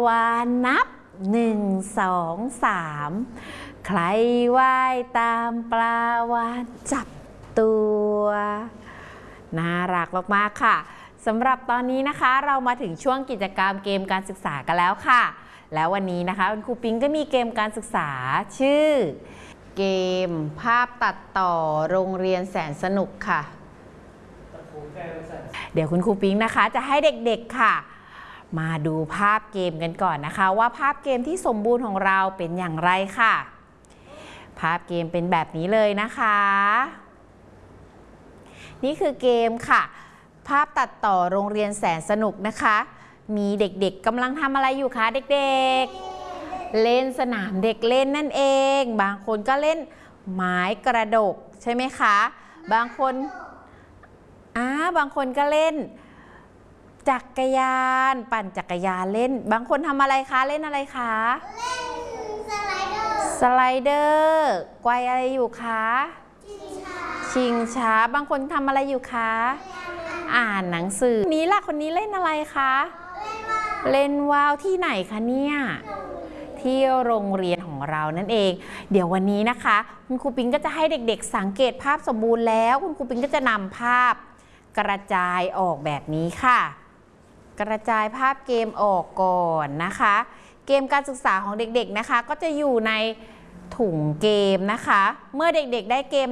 วานนับ1 2 3ใครว่ายตามปลาวาฬจับตัวน่ารักมากๆค่ะสำหรับตอนนี้นะคะเรามาถึงช่วงกิจกรรมเกมการศึกษากันแล้วค่ะแล้ววันนี้นะคะคุณครูปิ๊งก็มีเกมการศึกษาชื่อเกมภาพตัดต่อโรงเรียนแสนสนุกค่ะเดี๋ยวคุณครูปิ๊งนะคะจะให้เด็กๆค่ะมาดูภาพเกมกันก่อนนะคะว่าภาพเกมที่สมบูรณ์ของเราเป็นอย่างไรค่ะภาพเกมเป็นแบบนี้เลยนะคะนี่คือเกมค่ะภาพตัดต่อโรงเรียนแสนสนุกนะคะมีเด็กๆกำลังทำอะไรอยู่คะเด็กๆเล่นสนามเด็กเล่นนั่นเองบางคนก็เล่นไม้กระดกใช่ไหมคะบางคนก็เล่นจักรยานปั่นจักรยานเล่นบางคนทำอะไรคะเล่นอะไรคะเล่นสไลเดอร์ไกวอะไรอยู่คะชิงช้าบางคนทำอะไรอยู่คะอ่านหนังสือนี้ล่ะคนนี้เล่นอะไรคะเล่นว่าวที่ไหนคะเนี่ยที่โรงเรียนของเรานั่นเองเดี๋ยววันนี้นะคะคุณครูปิ๊งก็จะให้เด็กๆสังเกตภาพสมบูรณ์แล้วคุณครูปิ๊งก็จะนำภาพกระจายออกแบบนี้ค่ะกระจายภาพเกมออกก่อนนะคะเกมการศึกษาของเด็กๆนะคะก็จะอยู่ในถุงเกมนะคะเมื่อเด็กๆได้เกม